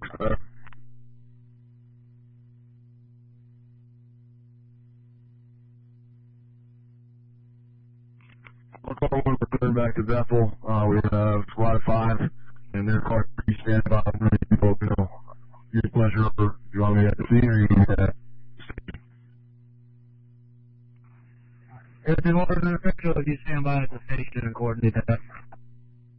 I'll call one return back to Bethel. We have Squad 5, and their car is stand by. Ready to go. Your pleasure. Do you want me at the scene or you need that? If in order to official, if you stand by at the station and coordinate that.